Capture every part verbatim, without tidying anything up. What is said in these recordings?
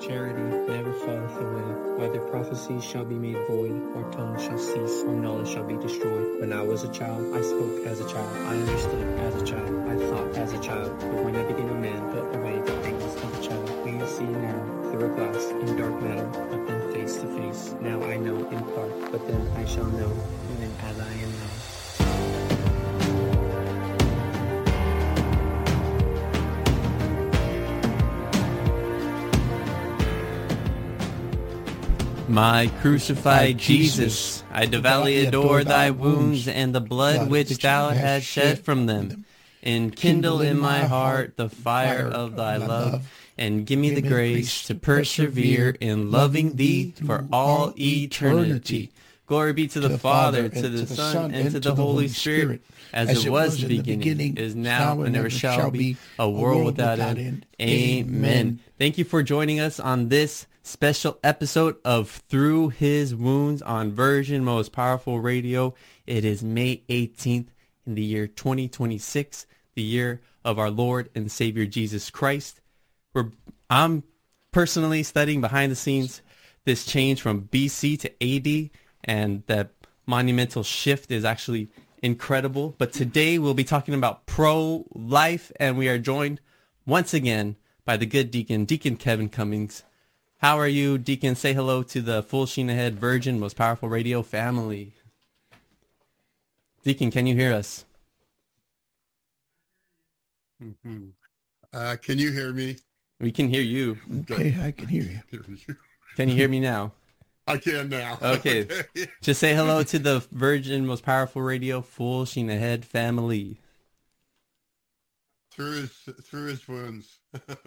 charity never falleth away. Whether prophecies shall be made void, or tongues shall cease, or knowledge shall be destroyed. When I was a child, I spoke as a child, I understood as a child, I thought as a child. But when I became a man, put away the things of a child. We see now through a glass in dark matter, but then face to face. Now I know in part, but then I shall know, even as I am known. My crucified Jesus, I devoutly adore thy wounds and the blood which thou hast shed from them. Enkindle in my heart the fire of thy love, and give me the grace to persevere in loving thee for all eternity. Glory be to the Father, to the Son, and to the Holy Spirit, as it was in the beginning, is now, and ever shall be, a world without end. Amen. Thank you for joining us on this special episode of Through His Wounds on Virgin Most Powerful Radio. It is May eighteenth in the year twenty twenty-six, the year of our Lord and Savior Jesus Christ. We're, I'm personally studying behind the scenes this change from B C to A D, and that monumental shift is actually incredible. But today we'll be talking about pro-life, and we are joined once again by the good deacon, Deacon Kevin Cummings. How are you, Deacon? Say hello to the Full Sheen Ahead Virgin Most Powerful Radio family. Deacon, can you hear us? Mm-hmm. Uh, can you hear me? We can hear you. Okay, I can hear you. Can you hear me now? I can now. Okay. okay. Just say hello to the Virgin Most Powerful Radio Full Sheen Ahead family. Through his, through his wounds.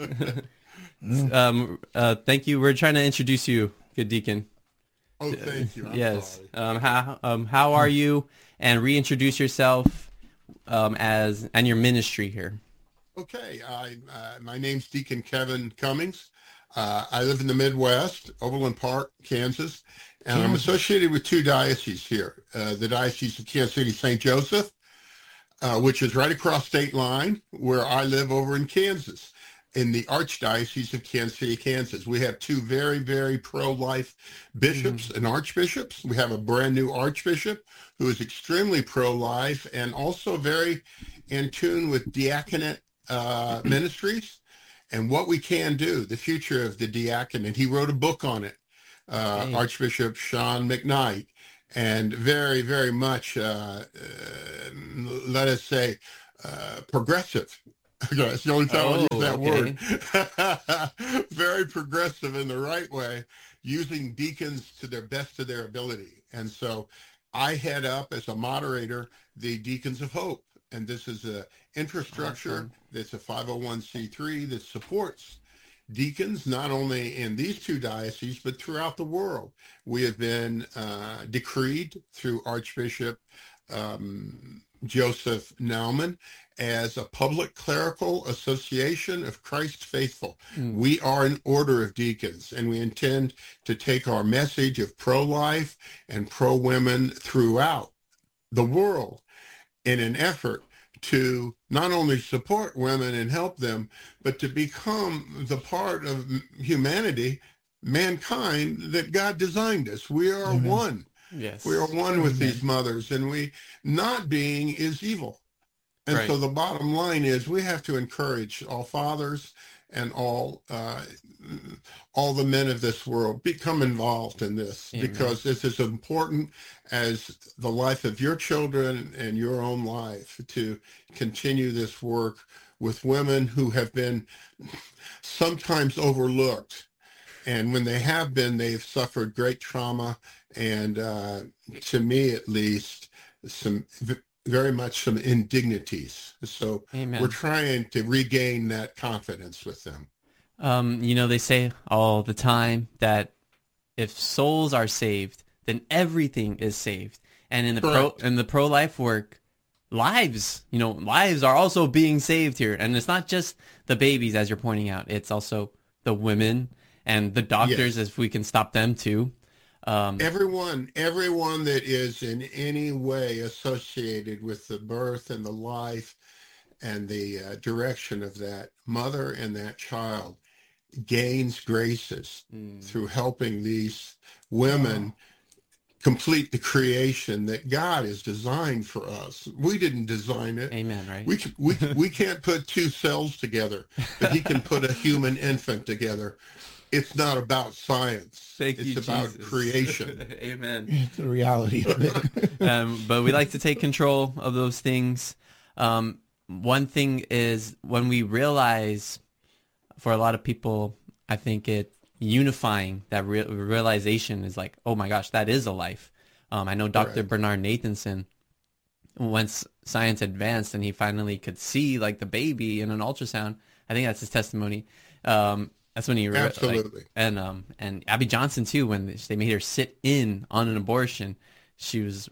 um, uh, thank you. We're trying to introduce you, good deacon. Oh, thank you. I'm yes. Sorry. Um, how um, how are you? And reintroduce yourself um, as and your ministry here. Okay. I uh, my name's Deacon Kevin Cummings. Uh, I live in the Midwest, Overland Park, Kansas, and Kansas. I'm associated with two dioceses here: uh, the Diocese of Kansas City, Saint Joseph, uh, which is right across state line where I live over in Kansas. In the Archdiocese of Kansas City, Kansas. We have two very, very pro-life bishops mm-hmm. and archbishops. We have a brand new archbishop who is extremely pro-life and also very in tune with diaconate uh, ministries and what we can do, the future of the diaconate. He wrote a book on it, uh, hey. Archbishop Sean McKnight, and very, very much, uh, uh, let us say, uh, progressive. That's the only time oh, I use that okay. word. Very progressive in the right way, using deacons to their best of their ability. And so I head up as a moderator the Deacons of Hope. And this is an infrastructure awesome. That's a five oh one c three that supports deacons, not only in these two dioceses, but throughout the world. We have been uh, decreed through Archbishop um, Joseph Naumann as a public clerical association of Christ's faithful. Mm. We are an order of deacons, and we intend to take our message of pro-life and pro-women throughout the world in an effort to not only support women and help them, but to become the part of humanity, mankind, that God designed us. We are Amen. One. Yes. We are one Amen. With these mothers, and we not being is evil. And right. so the bottom line is we have to encourage all fathers and all uh, all the men of this world, become involved in this Amen. Because this is important as the life of your children and your own life, to continue this work with women who have been sometimes overlooked. And when they have been, they've suffered great trauma and, uh, to me at least, some very much some indignities. So Amen. We're trying to regain that confidence with them. Um, you know, they say all the time that if souls are saved, then everything is saved. And in the Correct. pro in the pro-life work, lives, you know, lives are also being saved here. And it's not just the babies, as you're pointing out. It's also the women and the doctors, yes. if we can stop them too. Um, everyone, everyone that is in any way associated with the birth and the life and the uh, direction of that mother and that child gains graces Mm. through helping these women Wow. complete the creation that God has designed for us. We didn't design it. Amen, right? We c- we we can't put two cells together, but he can put a human infant together. It's not about science. Thank it's you, about Jesus. creation. Amen. It's the reality of it. um, but we like to take control of those things. Um, one thing is when we realize, for a lot of people, I think it unifying that re- realization is like, oh my gosh, that is a life. Um, I know Doctor Right. Bernard Nathanson, once science advanced and he finally could see like the baby in an ultrasound. I think that's his testimony. Um, that's when he re- Absolutely. Like, and um and Abby Johnson too, when they made her sit in on an abortion, she was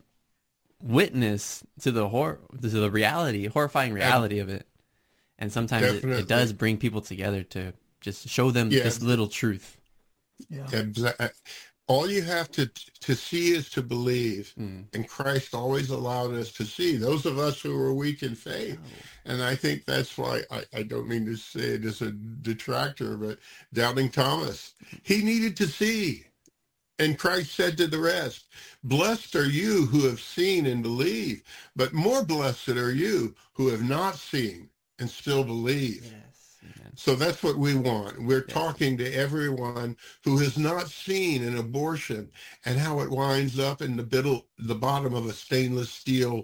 witness to the hor to the reality, horrifying reality of it. And sometimes it, Definitely. it does bring people together to just show them Yeah. this little truth. Yeah. Exa- All you have to to see is to believe, Mm. and Christ always allowed us to see. Those of us who are weak in faith, and I think that's why I, I don't mean to say it as a detractor, but doubting Thomas, he needed to see, and Christ said to the rest, "Blessed are you who have seen and believe, but more blessed are you who have not seen and still believe." Yes. Amen. So that's what we want. We're Yes. talking to everyone who has not seen an abortion and how it winds up in the middle, the bottom of a stainless steel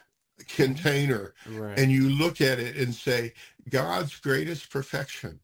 container. Right. And you look at it and say, God's greatest perfection,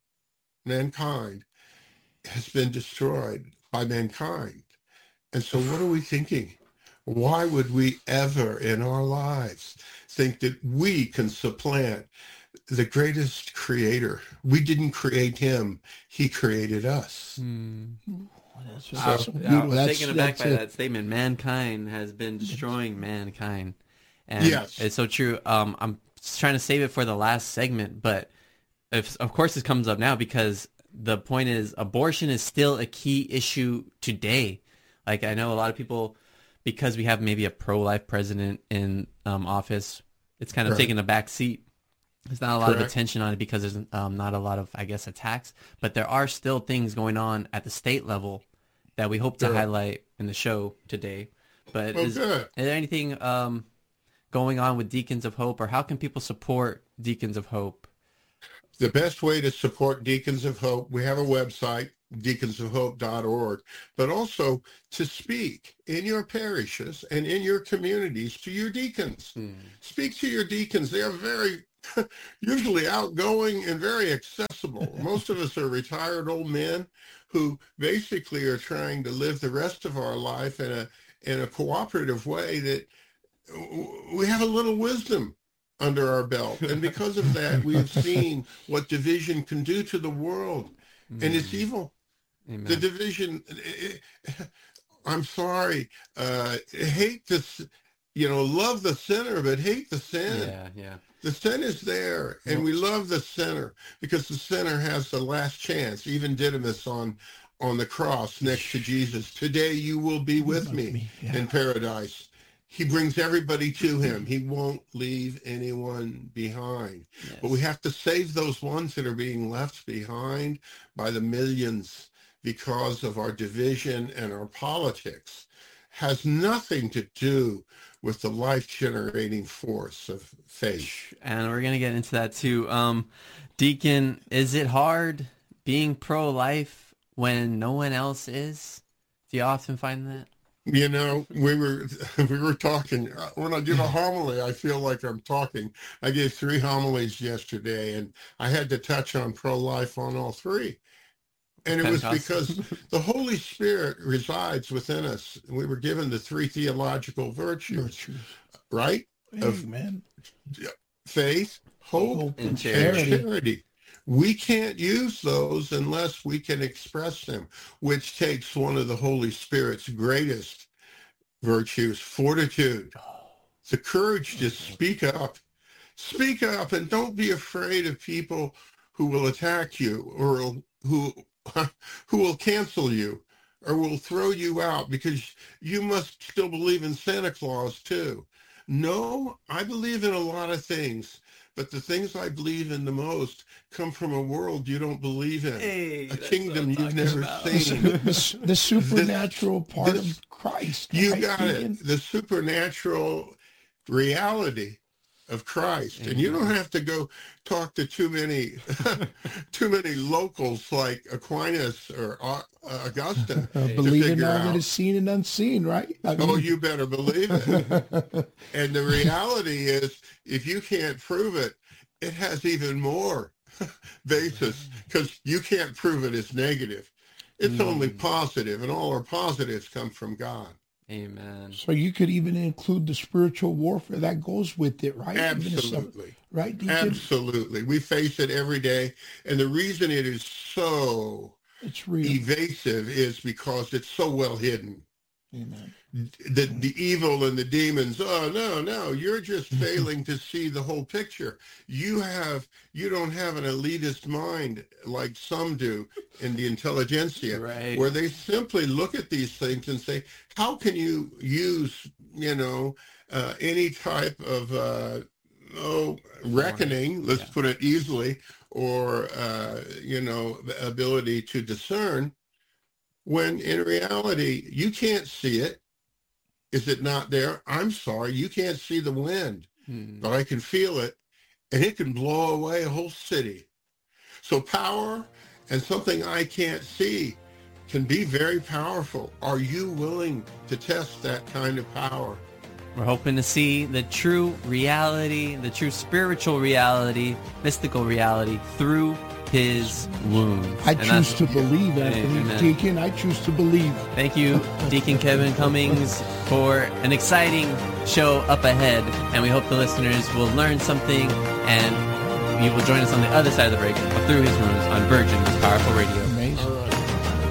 mankind, has been destroyed by mankind. And so what are we thinking? Why would we ever in our lives think that we can supplant the greatest creator? We didn't create him. He created us. Hmm. That's just I, some I beautiful- was that's- taken aback that's by it. that statement. Mankind has been destroying mankind, and Yes. it's so true. Um, I'm trying to save it for the last segment, but if, of course this comes up now because the point is abortion is still a key issue today. Like I know a lot of people, because we have maybe a pro-life president in um, office, it's kind of Right. taking a back seat. There's not a lot of Correct. attention on it because there's um, not a lot of, I guess, attacks. But there are still things going on at the state level that we hope to Sure. highlight in the show today. But Oh, is, good. is there anything um, going on with Deacons of Hope, or how can people support Deacons of Hope? The best way to support Deacons of Hope, we have a website, deacons of hope dot org, but also to speak in your parishes and in your communities to your deacons. Hmm. Speak to your deacons. They are very usually outgoing and very accessible. Most of us are retired old men who basically are trying to live the rest of our life in a in a cooperative way that we have a little wisdom under our belt. And because of that, we've seen what division can do to the world. And it's evil. Amen. The division, I'm sorry, uh, hate this, you know, love the sinner, but hate the sin. Yeah, yeah. The sin is there, and we love the sinner because the sinner has the last chance. Even Didymus on on the cross next to Jesus. Today you will be with With me, me, yeah. in paradise. He brings everybody to him. He won't leave anyone behind. Yes. But we have to save those ones that are being left behind by the millions because of our division and our politics. Has nothing to do with the life-generating force of faith. And we're going to get into that too. Um, Deacon, is it hard being pro-life when no one else is? Do you often find that? You know, we were we were talking. When I give a homily, I feel like I'm talking. I gave three homilies yesterday, and I had to touch on pro-life on all three. And it was Pentecostal. because the Holy Spirit resides within us. We were given the three theological virtues, Virtues. right? Of Amen. faith, hope, Hope and and charity. and charity. We can't use those unless we can express them, which takes one of the Holy Spirit's greatest virtues, fortitude, the courage to speak up. Speak up and don't be afraid of people who will attack you or who who will cancel you or will throw you out because you must still believe in Santa Claus too. No, I believe in a lot of things, but the things I believe in the most come from a world you don't believe in, Hey, a kingdom you've never about. seen. the, the supernatural This- part this- of Christ. You right, got Deacon? it. The supernatural reality of Christ. And you don't have to go talk to too many too many locals like Aquinas or uh, Augustine Uh, to believe in figure all that out. is seen and unseen, right? I Oh, mean, you better believe it. And the reality is, if you can't prove it, it has even more basis, because you can't prove it as negative. It's Mm. only positive, and all our positives come from God. Amen. so you could even include the spiritual warfare that goes with it, right? Even if some- Absolutely. right, Deacon? Absolutely. We face it every day. And the reason it is so It's real. evasive is because it's so well hidden. Amen. The, the evil and the demons, oh, no, no, you're just failing to see the whole picture. You have, you don't have an elitist mind like some do in the intelligentsia, Right. where they simply look at these things and say, how can you use, you know, uh, any type of, uh, oh, reckoning, let's Yeah. put it easily, or, uh, you know, the ability to discern, when in reality, you can't see it. Is it not there? I'm sorry, you can't see the wind, Hmm. but I can feel it, and it can blow away a whole city. So power and something I can't see can be very powerful. Are you willing to test that kind of power? We're hoping to see the true reality, the true spiritual reality, mystical reality through his wounds. I And choose that's- to believe, Anthony. Amen. Deacon, I choose to believe. Thank you, Deacon Kevin Cummings, for an exciting show up ahead. And we hope the listeners will learn something, and you will join us on the other side of the break through his wounds on Virgin Powerful Radio. Amazing. All right.